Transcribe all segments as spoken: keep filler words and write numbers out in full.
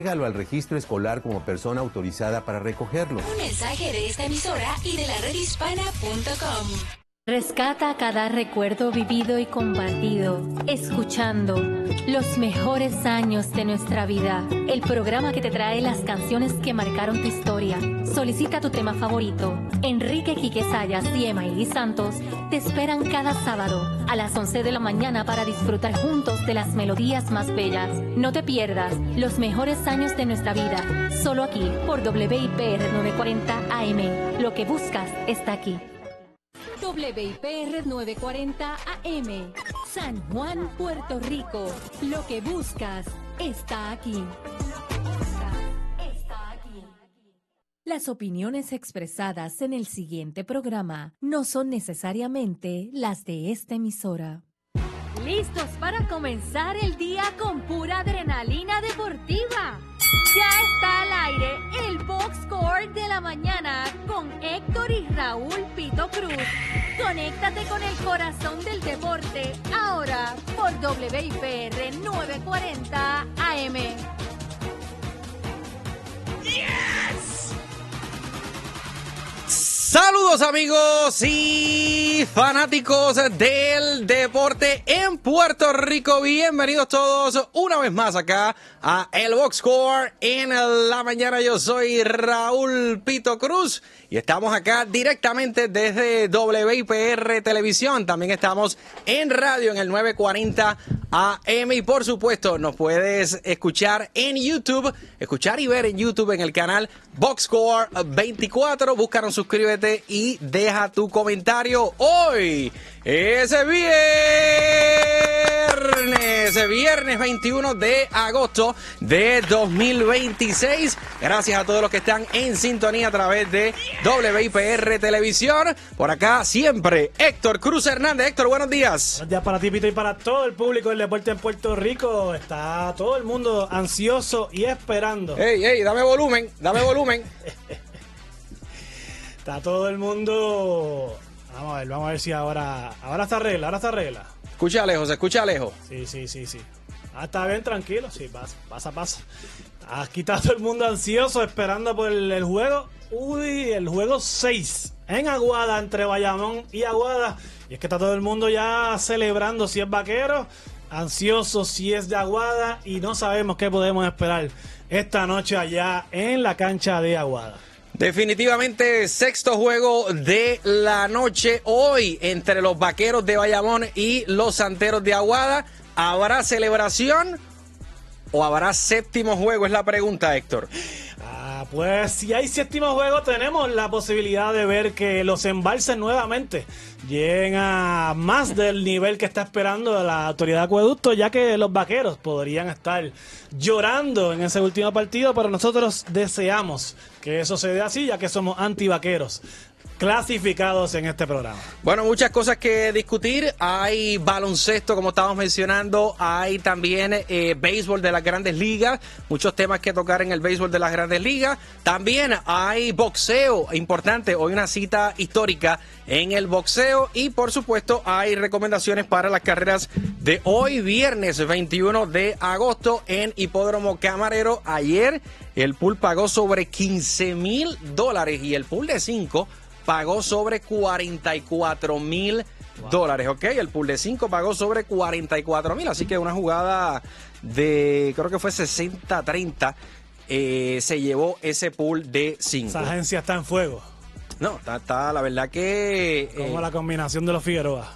Hágalo al registro escolar como persona autorizada para recogerlo. Un mensaje de esta emisora y de la red hispana punto com. Rescata cada recuerdo vivido y compartido, escuchando los mejores años de nuestra vida. El programa que te trae las canciones que marcaron tu historia. Solicita tu tema favorito. Enrique Quique Sayas y Emaili Santos te esperan cada sábado a las once de la mañana para disfrutar juntos de las melodías más bellas. No te pierdas los mejores años de nuestra vida, solo aquí por W I P R novecientos cuarenta A M. Lo que buscas está aquí. W I P R novecientos cuarenta A M, San Juan, Puerto Rico. Lo que buscas está aquí. Está aquí. Las opiniones expresadas en el siguiente programa no son necesariamente las de esta emisora. ¿Listos para comenzar el día con pura adrenalina deportiva? Ya está al aire el Box Score de la mañana con Héctor y Raúl Pito Cruz. Conéctate con el corazón del deporte ahora por W I P R novecientos cuarenta A M. ¡Yes! Saludos amigos y fanáticos del deporte en Puerto Rico. Bienvenidos todos una vez más acá a el Box Score en la mañana. Yo soy Raúl Pito Cruz y estamos acá directamente desde W I P R Televisión. También estamos en radio en el novecientos cuarenta A M y por supuesto nos puedes escuchar en YouTube, escuchar y ver en YouTube en el canal Box Score veinticuatro. Búscanos, suscríbete y deja tu comentario. Hoy es viernes, viernes veintiuno de agosto de dos mil veintiséis. Gracias a todos los que están en sintonía a través de W I P R Televisión. Por acá siempre Héctor Cruz Hernández. Héctor, buenos días. Buenos días para ti, Pito, y para todo el público del deporte en Puerto Rico. Está todo el mundo ansioso y esperando. Ey, ey, dame volumen, dame volumen. Está todo el mundo. Vamos a ver, vamos a ver si ahora. Ahora está regla, ahora está regla. Escucha lejos, se escucha lejos. Sí, sí, sí, sí. Ah, está bien, tranquilo. Sí, pasa, pasa, pasa. Aquí está todo el mundo ansioso esperando por el, el juego. Uy, el juego seis en Aguada entre Bayamón y Aguada. Y es que está todo el mundo ya celebrando si es vaquero, ansioso si es de Aguada y no sabemos qué podemos esperar esta noche allá en la cancha de Aguada. Definitivamente sexto juego de la noche hoy entre los vaqueros de Bayamón y los santeros de Aguada. ¿Habrá celebración o habrá séptimo juego? Es la pregunta, Héctor. Ah, pues si hay séptimo juego tenemos la posibilidad de ver que los embalses nuevamente lleguen a más del nivel que está esperando la autoridad de acueducto, ya que los vaqueros podrían estar llorando en ese último partido, pero nosotros deseamos que eso se dé así, ya que somos antivaqueros clasificados en este programa. Bueno, muchas cosas que discutir. Hay baloncesto, como estábamos mencionando. Hay también eh, béisbol de las Grandes Ligas. Muchos temas que tocar en el béisbol de las Grandes Ligas. También hay boxeo importante. Hoy una cita histórica en el boxeo. Y por supuesto hay recomendaciones para las carreras de hoy, viernes veintiuno de agosto en Hipódromo Camarero. Ayer el pool pagó sobre quince mil dólares y el pool de cinco pagó sobre cuarenta y cuatro mil dólares, ¿ok? El pool de cinco pagó sobre cuarenta y cuatro mil, así que una jugada de, creo que fue sesenta a treinta, eh, se llevó ese pool de cinco. Esa agencia está en fuego. No, está, está la verdad que... Como eh, la combinación de los Figueroa.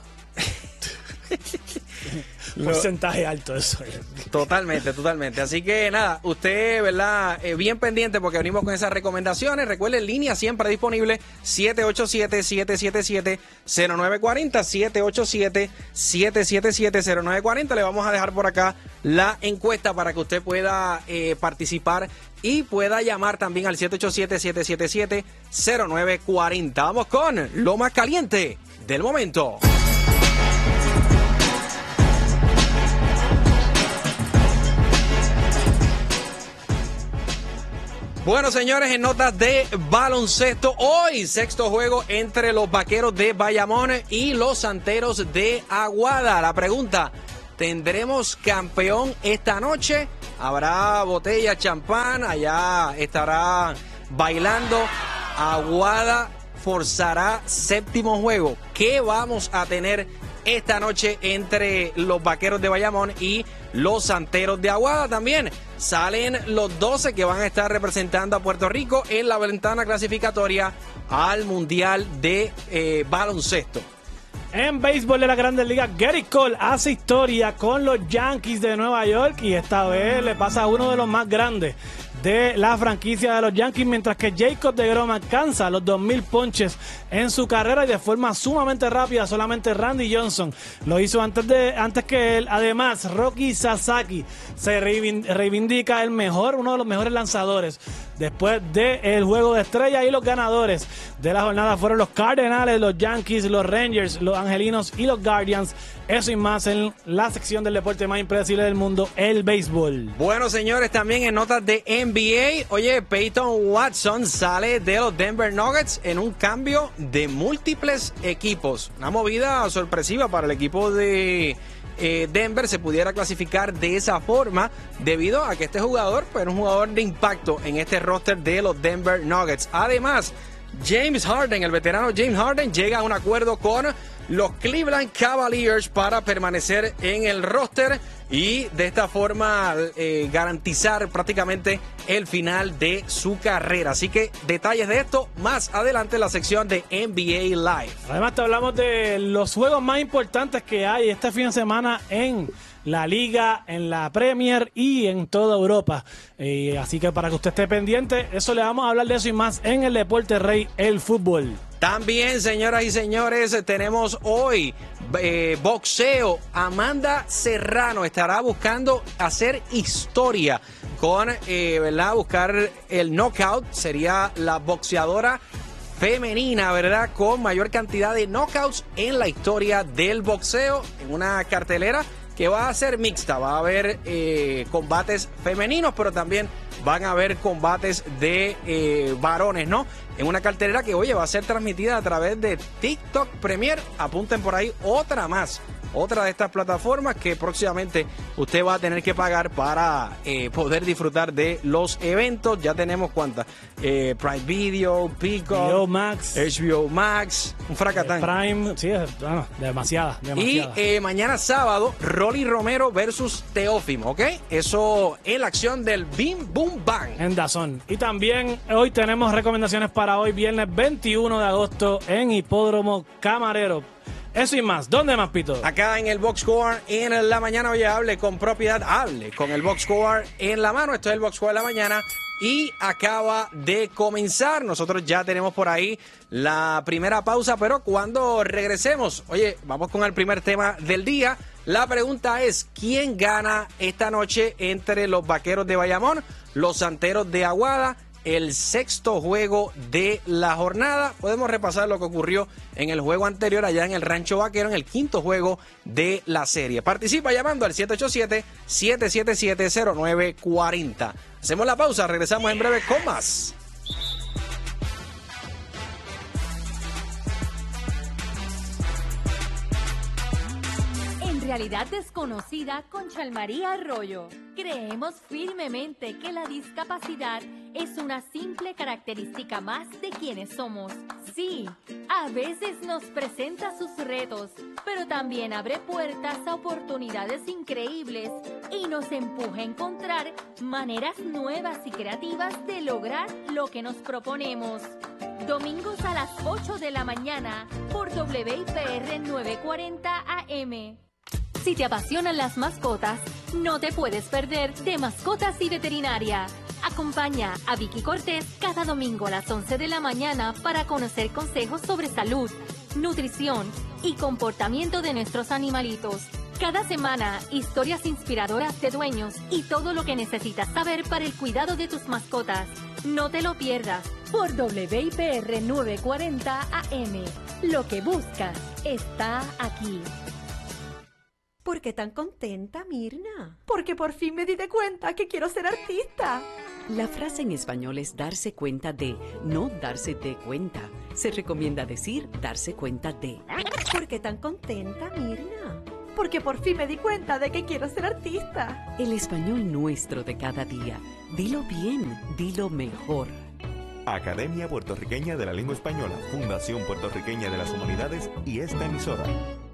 Lo, porcentaje alto eso. Totalmente, totalmente. Así que nada, usted, ¿verdad? Eh, bien pendiente porque venimos con esas recomendaciones. Recuerden, línea siempre disponible, siete ocho siete, siete siete siete, cero nueve cuatro cero, siete ocho siete, siete siete siete, cero nueve cuatro cero. Le vamos a dejar por acá la encuesta para que usted pueda eh, participar y pueda llamar también al siete ocho siete, siete siete siete, cero nueve cuatro cero. Vamos con lo más caliente del momento. Bueno, señores, en notas de baloncesto, hoy sexto juego entre los vaqueros de Bayamón y los santeros de Aguada. La pregunta, ¿tendremos campeón esta noche habrá botella, champán, allá estará bailando. Aguada forzará séptimo juego. ¿Qué vamos a tener esta noche entre los Vaqueros de Bayamón y los Santeros de Aguada? También salen los doce que van a estar representando a Puerto Rico en la ventana clasificatoria al Mundial de eh, Baloncesto. En béisbol de las Grandes Ligas, Gerrit Cole hace historia con los Yankees de Nueva York y esta vez le pasa a uno de los más grandes de la franquicia de los Yankees, mientras que Jacob deGrom alcanza los dos mil ponches en su carrera y de forma sumamente rápida. Solamente Randy Johnson lo hizo antes de antes que él. Además, Roki Sasaki se reivindica el mejor, uno de los mejores lanzadores después del juego de estrella, y los ganadores de la jornada fueron los Cardenales, los Yankees, los Rangers, los Angelinos y los Guardians. Eso y más en la sección del deporte más impredecible del mundo, el béisbol. Bueno, señores, también en notas de N B A, oye, Peyton Watson sale de los Denver Nuggets en un cambio de múltiples equipos. Una movida sorpresiva para el equipo de eh, Denver se pudiera clasificar de esa forma debido a que este jugador pues, era un jugador de impacto en este roster de los Denver Nuggets. Además, James Harden, el veterano James Harden, llega a un acuerdo con los Cleveland Cavaliers para permanecer en el roster y de esta forma eh, garantizar prácticamente el final de su carrera. Así que detalles de esto más adelante en la sección de N B A Live. Además te hablamos de los juegos más importantes que hay este fin de semana en la Liga, en la Premier y en toda Europa. Eh, así que para que usted esté pendiente, eso le vamos a hablar de eso y más en el Deporte Rey, el fútbol. También, señoras y señores, tenemos hoy eh, boxeo. Amanda Serrano estará buscando hacer historia con, eh, ¿verdad? Buscar el knockout. Sería la boxeadora femenina, ¿verdad? Con mayor cantidad de knockouts en la historia del boxeo, en una cartelera que va a ser mixta. Va a haber eh, combates femeninos, pero también van a haber combates de eh, varones, ¿no? En una cartelera que, oye, va a ser transmitida a través de TikTok Premier. Apunten por ahí otra más. Otra de estas plataformas que próximamente usted va a tener que pagar para eh, poder disfrutar de los eventos. Ya tenemos cuántas. Eh, Prime Video, Peacock, H B O Max. H B O Max, un fracatán. Eh, Prime, sí, bueno, demasiada, demasiada. Y eh, mañana sábado, Rolly Romero versus Teófimo, ¿ok? Eso en la acción del Bim Boom Bang. En Dazón. Y también hoy tenemos recomendaciones para hoy, viernes veintiuno de agosto, en Hipódromo Camarero. Eso y más. ¿Dónde más, Pito? Acá en el Box Score en la mañana. Oye, hable con propiedad, hable con el Box Score en la mano. Esto es el Box Score de la mañana y acaba de comenzar. Nosotros ya tenemos por ahí la primera pausa, pero cuando regresemos, oye, vamos con el primer tema del día. La pregunta es, ¿quién gana esta noche entre los Vaqueros de Bayamón, los Santeros de Aguada? El sexto juego de la jornada. Podemos repasar lo que ocurrió en el juego anterior allá en el Rancho Vaquero, en el quinto juego de la serie. Participa llamando al siete ocho siete, siete siete siete, cero nueve cuatro cero. Hacemos la pausa, regresamos en breve con más. Realidad desconocida con Chalmaría Arroyo. Creemos firmemente que la discapacidad es una simple característica más de quienes somos. Sí, a veces nos presenta sus retos, pero también abre puertas a oportunidades increíbles y nos empuja a encontrar maneras nuevas y creativas de lograr lo que nos proponemos. Domingos a las ocho de la mañana por W I P R novecientos cuarenta A M. Si te apasionan las mascotas, no te puedes perder de Mascotas y Veterinaria. Acompaña a Vicky Cortés cada domingo a las once de la mañana para conocer consejos sobre salud, nutrición y comportamiento de nuestros animalitos. Cada semana, historias inspiradoras de dueños y todo lo que necesitas saber para el cuidado de tus mascotas. No te lo pierdas por W I P R novecientos cuarenta A M. Lo que buscas está aquí. ¿Por qué tan contenta, Mirna? Porque por fin me di de cuenta que quiero ser artista. La frase en español es darse cuenta de, no darse de cuenta. Se recomienda decir darse cuenta de. ¿Por qué tan contenta, Mirna? Porque por fin me di cuenta de que quiero ser artista. El español nuestro de cada día. Dilo bien, dilo mejor. Academia Puertorriqueña de la Lengua Española, Fundación Puertorriqueña de las Humanidades y esta emisora.